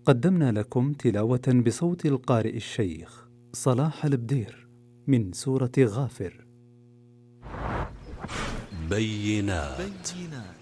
قدمنا لكم تلاوة بصوت القارئ الشيخ صلاح البدير من سورة غافر. بينات